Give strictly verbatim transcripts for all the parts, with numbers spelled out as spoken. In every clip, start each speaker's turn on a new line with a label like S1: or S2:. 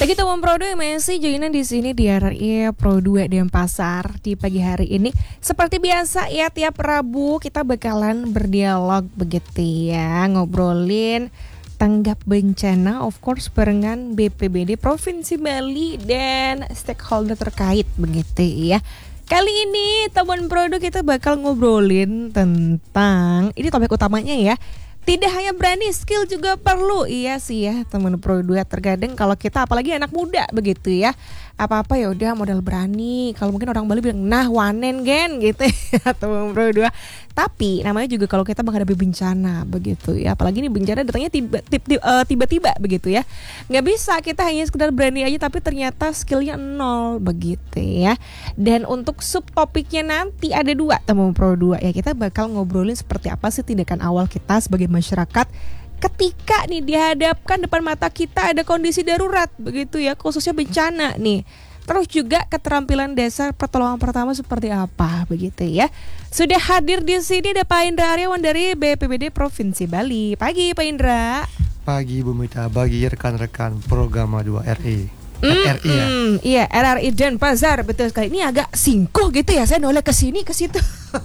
S1: Pagi teman Pro dua masih joinan di sini di R R I Pro dua Denpasar di pagi hari ini. Seperti biasa ya, tiap Rabu kita bakalan berdialog begitu ya, ngobrolin tanggap bencana, of course barengan B P B D Provinsi Bali dan stakeholder terkait begitu ya. Kali ini teman Pro dua kita bakal ngobrolin tentang, ini topik utamanya ya, tidak hanya berani, skill juga perlu. Iya sih ya teman Pro dua, terkadang kalau kita apalagi anak muda begitu ya, apa-apa ya udah modal berani. Kalau mungkin orang Bali bilang nah wanen gen gitu ya teman Pro dua. Tapi namanya juga kalau kita menghadapi bencana begitu ya, apalagi ini bencana datangnya tiba, tiba, uh, tiba-tiba begitu ya. Nggak bisa kita hanya sekedar berani aja tapi ternyata skillnya nol begitu ya. Dan untuk subtopiknya nanti ada dua teman Pro dua ya, kita bakal ngobrolin seperti apa sih tindakan awal kita sebagai masyarakat ketika nih dihadapkan depan mata kita ada kondisi darurat begitu ya, khususnya bencana nih. Terus juga keterampilan dasar pertolongan pertama seperti apa begitu ya. Sudah hadir di sini ada Pak Indra Aryawan dari B P B D Provinsi Bali. Pagi Pak Indra.
S2: Pagi Bu Mita, bagi rekan-rekan program dua R I.
S1: Mm,
S2: R I ya.
S1: Mm, iya, R R I Denpasar, betul sekali. Ini agak singkuh gitu ya, saya noleh ke sini ke situ.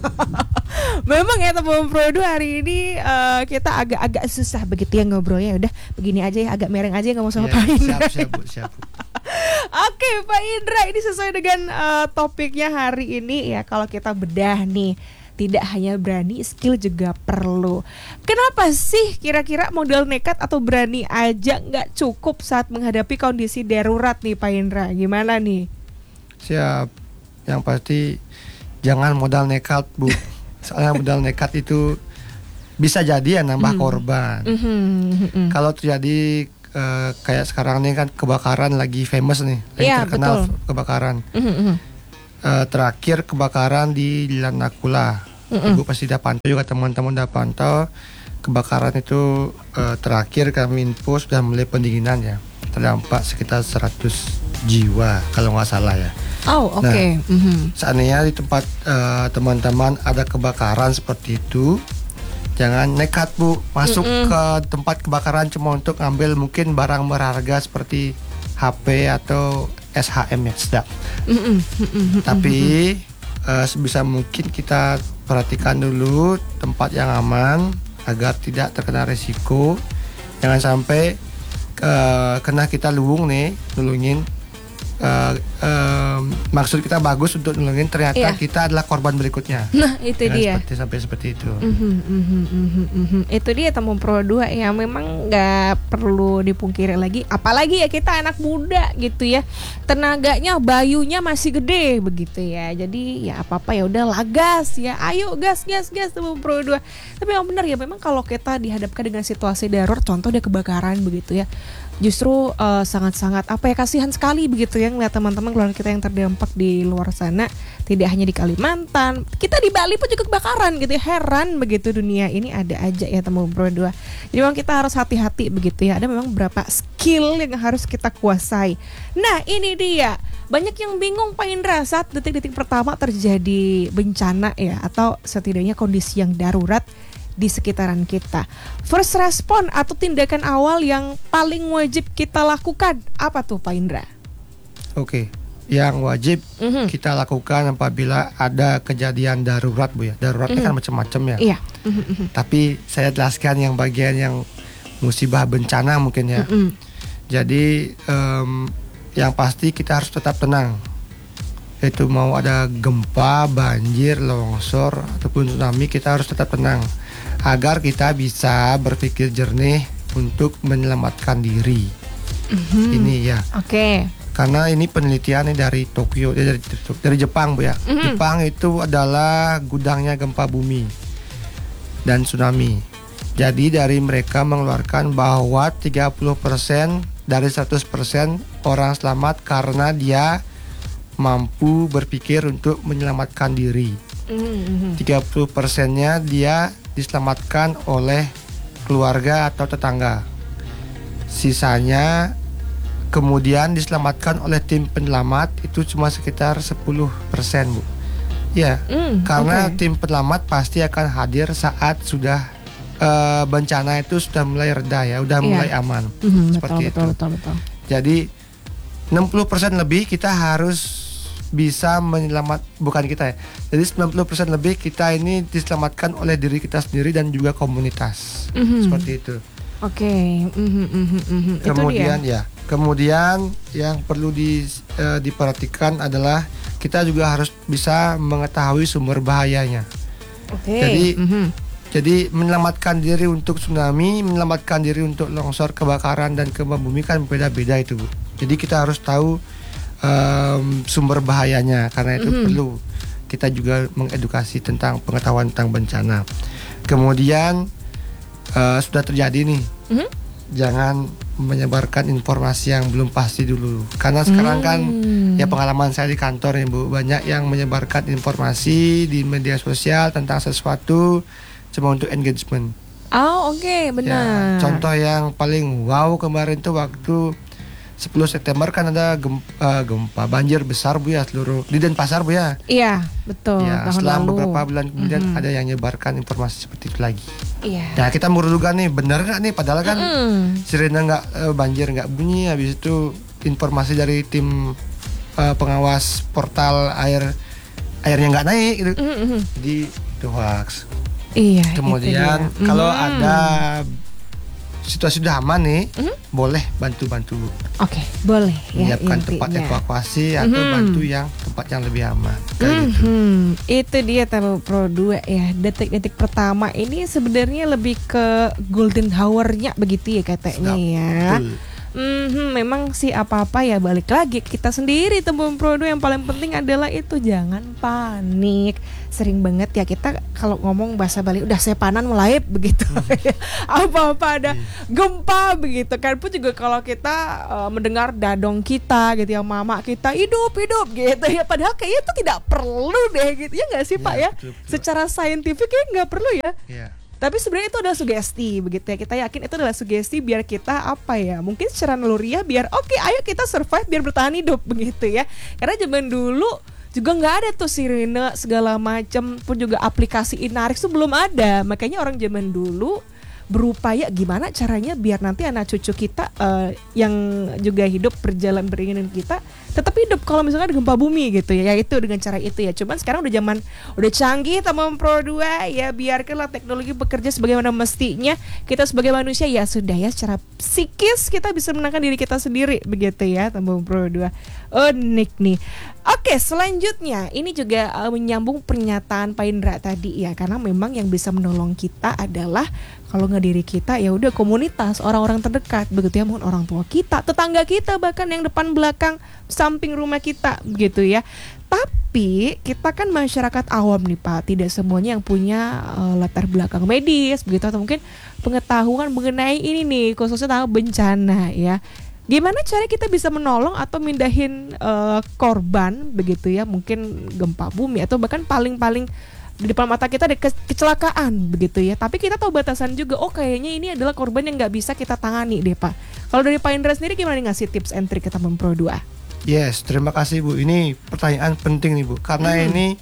S1: Memang ya teman Pro dua hari ini uh, kita agak-agak susah begitu ya ngobrolnya. Udah begini aja ya, agak mereng aja ngomong sama ya, Pak Indra.
S2: Siap, siap, Bu, siap.
S1: Oke Pak Indra, ini sesuai dengan uh, topiknya hari ini ya. Kalau kita bedah nih, tidak hanya berani, skill juga perlu. Kenapa sih kira-kira modal nekat atau berani aja nggak cukup saat menghadapi kondisi darurat nih Pak Indra? Gimana nih?
S2: Siap. Yang pasti jangan modal nekat Bu. Soalnya modal nekat itu bisa jadi ya nambah mm. korban. Mm-hmm, mm-hmm. Kalau terjadi uh, kayak sekarang nih kan kebakaran lagi famous nih, lagi
S1: ya,
S2: terkenal
S1: betul.
S2: kebakaran.
S1: Mm-hmm.
S2: Uh, terakhir kebakaran di Lanakula. Mm-hmm. Ibu pasti udah pantau juga, teman-teman udah pantau. Kebakaran itu uh, terakhir kami info sudah mulai pendinginan ya. Terdampak sekitar seratus jiwa kalau nggak salah ya.
S1: Oh oke. Okay.
S2: Nah,
S1: mm-hmm.
S2: seandainya di tempat uh, teman-teman ada kebakaran seperti itu, jangan nekat Bu masuk mm-hmm. ke tempat kebakaran cuma untuk ngambil mungkin barang berharga seperti H P atau S H M ya, sedap. Mm-hmm. Mm-hmm. Tapi uh, sebisa mungkin kita perhatikan dulu tempat yang aman agar tidak terkena risiko. Jangan sampai uh, kena kita luwung nih, nulungin. Uh, uh, maksud kita bagus untuk nolongin, ternyata yeah. kita adalah korban berikutnya.
S1: Nah itu
S2: Jangan
S1: dia
S2: seperti, sampai seperti itu.
S1: mm-hmm, mm-hmm, mm-hmm. Itu dia teman Pro dua yang memang gak perlu dipungkiri lagi. Apalagi ya kita anak muda gitu ya, tenaganya bayunya masih gede begitu ya. Jadi ya apa-apa ya udah lagas ya, ayo gas gas gas teman Pro dua. Tapi yang benar ya, memang kalau kita dihadapkan dengan situasi darurat, contoh ada kebakaran begitu ya, justru uh, sangat-sangat apa ya, kasihan sekali begitu ya ngeliat teman-teman keluarga kita yang terdampak di luar sana. Tidak hanya di Kalimantan, kita di Bali pun juga kebakaran gitu ya. Heran begitu, dunia ini ada aja ya teman Pro dua. Jadi memang kita harus hati-hati begitu ya. Ada memang beberapa skill yang harus kita kuasai. Nah ini dia, banyak yang bingung Pak Indra saat detik-detik pertama terjadi bencana ya, atau setidaknya kondisi yang darurat di sekitaran kita. First respon atau tindakan awal yang paling wajib kita lakukan apa tuh Pak Indra?
S2: Oke, yang wajib mm-hmm. kita lakukan apabila ada kejadian darurat Bu ya. Daruratnya mm-hmm. kan macam-macam ya.
S1: Iya. Mm-hmm.
S2: Tapi saya jelaskan yang bagian yang musibah bencana mungkin ya. Mm-hmm. Jadi um, yang pasti kita harus tetap tenang. Itu mau ada gempa, banjir, longsor ataupun tsunami, kita harus tetap tenang agar kita bisa berpikir jernih untuk menyelamatkan diri. Mm-hmm. Ini ya. Oke.
S1: Okay.
S2: Karena ini penelitian dari Tokyo, dari dari Jepang Bu ya. Mm-hmm. Jepang itu adalah gudangnya gempa bumi dan tsunami. Jadi dari mereka mengeluarkan bahwa tiga puluh persen dari seratus persen orang selamat karena dia mampu berpikir untuk menyelamatkan diri. Mm-hmm. tiga puluh persennya dia diselamatkan oleh keluarga atau tetangga. Sisanya kemudian diselamatkan oleh tim penyelamat, itu cuma sekitar sepuluh persen Bu. Ya, mm, karena okay. tim penyelamat pasti akan hadir saat sudah uh, bencana itu sudah mulai reda ya, udah yeah. mulai aman. Mm-hmm,
S1: betul,
S2: seperti
S1: betul,
S2: itu.
S1: Betul, betul, betul.
S2: Jadi enam puluh persen lebih kita harus bisa menyelamat, bukan kita ya. Jadi sembilan puluh persen lebih kita ini diselamatkan oleh diri kita sendiri dan juga komunitas. Mm-hmm. Seperti itu.
S1: Oke. Okay. Mm-hmm, mm-hmm, mm-hmm.
S2: Kemudian ya, kemudian yang perlu di, uh, diperhatikan adalah kita juga harus bisa mengetahui sumber bahayanya. Oke. Okay. Jadi mm-hmm. jadi menyelamatkan diri untuk tsunami, menyelamatkan diri untuk longsor, kebakaran dan gempa bumi kan beda-beda itu, Bu. Jadi kita harus tahu Um, sumber bahayanya, karena itu mm-hmm. perlu kita juga mengedukasi tentang pengetahuan tentang bencana. Kemudian uh, sudah terjadi nih, mm-hmm. jangan menyebarkan informasi yang belum pasti dulu, karena sekarang mm. kan ya pengalaman saya di kantor ya Bu, banyak yang menyebarkan informasi di media sosial tentang sesuatu cuma untuk engagement.
S1: Oh oke okay, benar.
S2: Ya, contoh yang paling wow kemarin tuh waktu sepuluh September kan ada gempa, uh, gempa banjir besar Bu ya seluruh di Denpasar Bu ya.
S1: Iya betul.
S2: Ya,
S1: tahun
S2: setelah
S1: lalu.
S2: beberapa bulan kemudian mm-hmm. ada yang nyebarkan informasi seperti itu lagi. Iya. Nah kita merudukan nih benar nggak nih, padahal kan mm-hmm. sirene nggak uh, banjir nggak bunyi, habis itu informasi dari tim uh, pengawas portal air airnya nggak naik gitu. Mm-hmm. Jadi itu hoax. Iya. Kemudian kalau mm-hmm. ada situasi sudah aman nih, mm-hmm. boleh bantu-bantu.
S1: Oke, okay, boleh.
S2: Menyiapkan
S1: ya,
S2: tempat evakuasi atau
S1: mm-hmm.
S2: bantu yang tempat yang lebih aman.
S1: Mm-hmm. Gitu. Itu dia Tabung Pro dua ya. Detik-detik pertama ini sebenarnya lebih ke golden hour-nya begitu ya katanya. Sedap. Ya. Betul. Mm-hmm, memang sih apa-apa ya balik lagi kita sendiri. Tembung Pro dua yang paling penting adalah itu jangan panik. Sering banget ya kita kalau ngomong bahasa Bali udah sepanan mulai begitu. Apa-apa ada gempa begitu kan, pun juga kalau kita uh, mendengar dadong kita gitu ya, mama kita hidup-hidup gitu ya, padahal kayaknya itu tidak perlu deh gitu ya nggak sih ya, Pak ya? Betul, betul. Secara saintifik kayaknya nggak perlu ya. Ya. Tapi sebenarnya itu adalah sugesti begitu ya. Kita yakin itu adalah sugesti biar kita apa ya? Mungkin secara naluriah biar oke okay, ayo kita survive biar bertahan hidup begitu ya. Karena zaman dulu juga nggak ada tuh sirene segala macam, pun juga aplikasi Inarix tuh belum ada. Makanya orang zaman dulu berupaya gimana caranya biar nanti anak cucu kita uh, yang juga hidup berjalan beriringan kita tetap hidup kalau misalnya ada gempa bumi gitu ya. Ya itu dengan cara itu ya. Cuman sekarang udah zaman udah canggih Tembung Pro dua ya, biarkanlah teknologi bekerja sebagaimana mestinya. Kita sebagai manusia ya sudah ya, secara psikis kita bisa menenangkan diri kita sendiri begitu ya Tembung Pro dua. Unik nih. Oke, selanjutnya ini juga uh, menyambung pernyataan Pak Indra tadi ya, karena memang yang bisa menolong kita adalah kalau nggak diri kita ya udah komunitas, orang-orang terdekat begitu ya, mungkin orang tua kita, tetangga kita, bahkan yang depan belakang samping rumah kita begitu ya. Tapi kita kan masyarakat awam nih Pak, tidak semuanya yang punya uh, latar belakang medis begitu, atau mungkin pengetahuan mengenai ini nih khususnya tentang bencana ya. Gimana cara kita bisa menolong atau mindahin uh, korban begitu ya, mungkin gempa bumi atau bahkan paling-paling di depan mata kita ada ke- kecelakaan begitu ya, tapi kita tahu batasan juga, oh kayaknya ini adalah korban yang nggak bisa kita tangani deh Pak. Kalau dari Pak Indra sendiri gimana nih ngasih tips and trick ke Tembung Pro dua?
S2: Yes, terima kasih Bu. Ini pertanyaan penting nih Bu, karena hmm. ini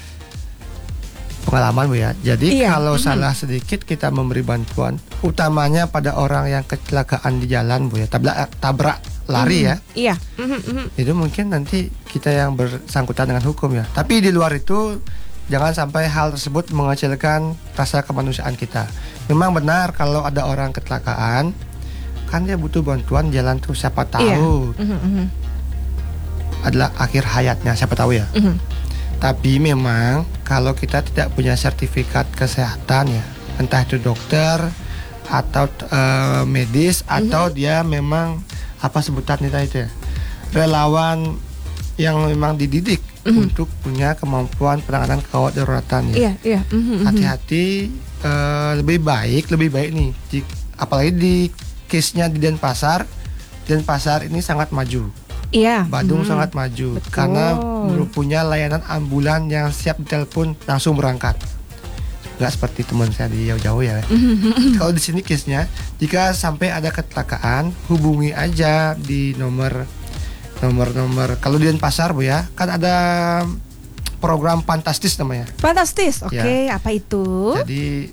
S2: pengalaman Bu ya. Jadi iya. kalau hmm. salah sedikit kita memberi bantuan, utamanya pada orang yang kecelakaan di jalan Bu ya, tabrak, tabrak lari hmm. ya. Iya. Hmm. Itu mungkin nanti kita yang bersangkutan dengan hukum ya. Tapi di luar itu jangan sampai hal tersebut mengecilkan rasa kemanusiaan kita. Memang benar kalau ada orang kecelakaan, kan dia butuh bantuan jalan tuh, siapa tahu iya. mm-hmm. adalah akhir hayatnya, siapa tahu ya. Mm-hmm. Tapi memang kalau kita tidak punya sertifikat kesehatan ya, entah itu dokter atau uh, medis mm-hmm. atau dia memang apa sebutannya itu ya, relawan yang memang dididik mm-hmm. untuk punya kemampuan penanganan gawat daruratan ya. Iya, iya. Mm-hmm. Hati-hati, uh, lebih baik, lebih baik nih. Jika, apalagi di case-nya di Denpasar, Denpasar ini sangat maju. Iya. Badung mm-hmm. sangat maju. Betul. Karena punya layanan ambulan yang siap ditelepon langsung berangkat. Nggak seperti teman saya di jauh-jauh ya. Mm-hmm. Kalau di sini case-nya, jika sampai ada kecelakaan, hubungi aja di nomor Nomor-nomor kalau di Denpasar Bu ya, kan ada program Fantastis namanya.
S1: Fantastis, oke, okay. ya. Apa itu?
S2: Jadi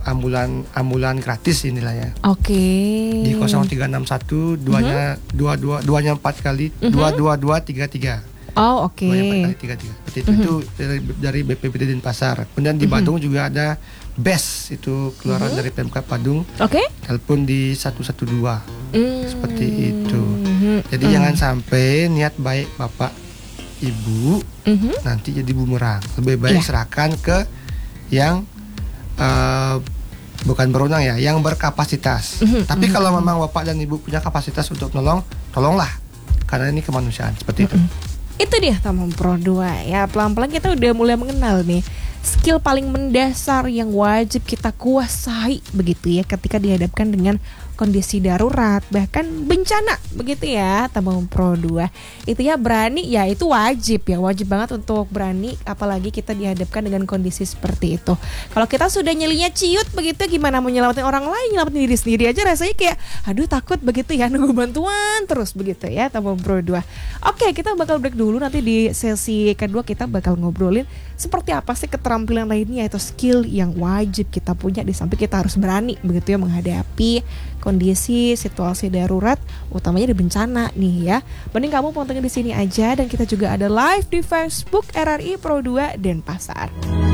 S2: ambulan ambulan gratis inilah ya.
S1: Oke.
S2: Di nol tiga enam satu duanya
S1: Mhm.
S2: dua dua duanya empat kali
S1: Mhm.
S2: dua dua dua tiga tiga.
S1: Oh, oke.
S2: Duanya empat kali tiga tiga. Seperti itu,
S1: Mhm.
S2: itu dari, dari B P B D Denpasar. Kemudian di
S1: Mhm.
S2: Badung juga ada B E S itu keluaran
S1: Mhm.
S2: dari Pemkab Badung.
S1: Oke.
S2: Telepon di satu satu dua.
S1: Hmm.
S2: Seperti itu.
S1: Mhm.
S2: Jadi
S1: Mhm.
S2: jangan sampai niat baik Bapak Ibu
S1: Mhm.
S2: nanti jadi bumerang. Lebih baik
S1: Iya.
S2: serahkan ke yang eh, bukan berwenang ya, yang berkapasitas.
S1: Mhm,
S2: Tapi
S1: mhm,
S2: kalau
S1: mhm.
S2: memang Bapak dan Ibu punya kapasitas untuk nolong, tolonglah. Karena ini kemanusiaan seperti itu.
S1: Itu dia Tamam Pro dua ya. Pelan-pelan kita udah mulai mengenal nih skill paling mendasar yang wajib kita kuasai begitu ya ketika dihadapkan dengan kondisi darurat bahkan bencana begitu ya. Tamam Pro dua itu ya berani ya, itu wajib ya, wajib banget untuk berani apalagi kita dihadapkan dengan kondisi seperti itu. Kalau kita sudah nyelinya ciut begitu gimana mau nyelamatin orang lain, nyelamatin diri sendiri aja rasanya kayak aduh takut begitu ya, nunggu bantuan terus begitu ya. Tamam Pro dua. Oke, kita bakal break dulu, nanti di sesi kedua kita bakal ngobrolin seperti apa sih keterampilan lainnya atau skill yang wajib kita punya di samping kita harus berani begitu ya menghadapi kondisi situasi darurat utamanya di bencana nih ya. Mending kamu pantengin di sini aja dan kita juga ada live di Facebook R R I Pro dua Denpasar.